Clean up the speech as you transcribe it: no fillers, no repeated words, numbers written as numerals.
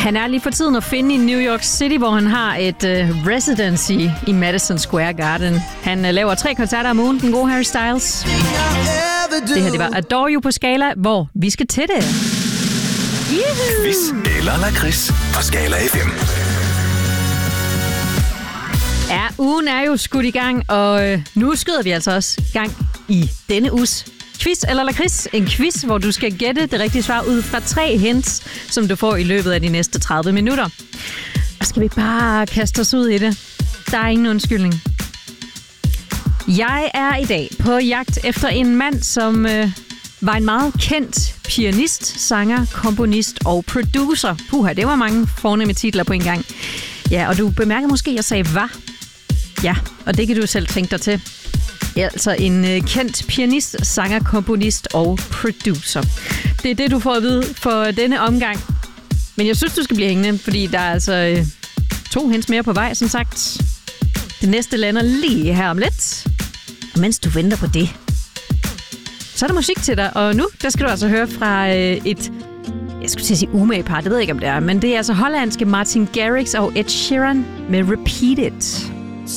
Han er lige for tiden at finde i New York City, hvor han har et residency i Madison Square Garden. Han laver 3 koncerter om ugen, den gode Harry Styles. Det her, det var Adore You på Skala, hvor vi skal til det. Quiz eller lakrids på Skala FM. Ja, ugen er jo skudt i gang, og nu skyder vi altså også gang i denne uges quiz eller lakrids. En quiz, hvor du skal gætte det rigtige svar ud fra 3 hints, som du får i løbet af de næste 30 minutter. Og skal vi bare kaste os ud i det? Der er ingen undskyldning. Jeg er i dag på jagt efter en mand, som var en meget kendt pianist, sanger, komponist og producer. Puha, det var mange fornemme titler på en gang. Ja, og du bemærker måske, at jeg sagde var. Ja, og det kan du selv tænke dig til. Altså en kendt pianist, sanger, komponist og producer. Det er det, du får at vide for denne omgang. Men jeg synes, du skal blive hængende, fordi der er altså 2 hints mere på vej, som sagt. Det næste lander lige her om lidt. Og mens du venter på det, så er der musik til dig. Og nu, der skal du altså høre fra et, jeg skulle til at sige umage par, det ved jeg ikke, om det er. Men det er altså hollandske Martin Garrix og Ed Sheeran med Repeat It.